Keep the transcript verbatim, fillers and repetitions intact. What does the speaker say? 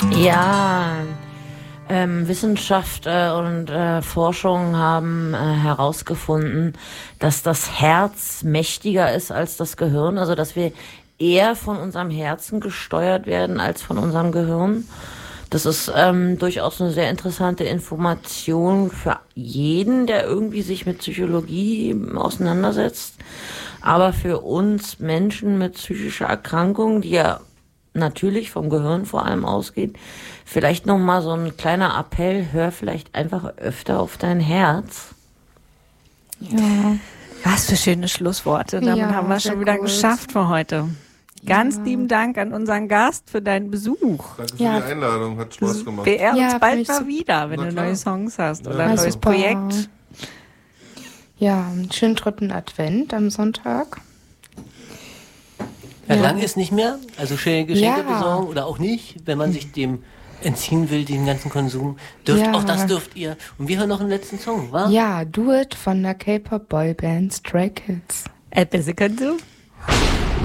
Ja, ähm, Wissenschaft äh, und äh, Forschung haben äh, herausgefunden, dass das Herz mächtiger ist als das Gehirn, also dass wir eher von unserem Herzen gesteuert werden als von unserem Gehirn. Das ist ähm, durchaus eine sehr interessante Information für jeden, der irgendwie sich mit Psychologie auseinandersetzt. Aber für uns Menschen mit psychischer Erkrankung, die ja natürlich vom Gehirn vor allem ausgeht, vielleicht nochmal so ein kleiner Appell, hör vielleicht einfach öfter auf dein Herz. Ja. Was für schöne Schlussworte. Damit Ja, haben wir sehr schon wieder gut. geschafft für heute. Ganz Ja. lieben Dank an unseren Gast für deinen Besuch. Danke für Ja. die Einladung, hat Spaß gemacht. Beehr uns Ja, finde bald ich mal super. wieder, wenn Na du klar. neue Songs hast Ja. oder ein Na, neues super. Projekt. Ja, einen schönen dritten Advent am Sonntag. Ja, Ja. lang ist nicht mehr. Also schöne Geschenke Ja. besorgen oder auch nicht, wenn man sich dem entziehen will, den ganzen Konsum. Dürft, Ja. Auch das dürft ihr. Und wir hören noch einen letzten Song, wa? Ja, Do It von der K-Pop-Boyband Stray Kids. Elbisse Konsum.